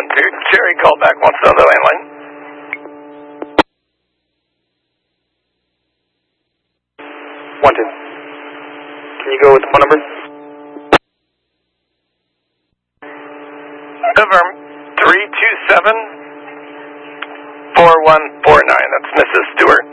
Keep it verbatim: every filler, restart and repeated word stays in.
two, Cherry, call back once on the landline. One, two. Can you go with the phone number? Confirm. three two seven, four one four nine. That's Missus Stewart.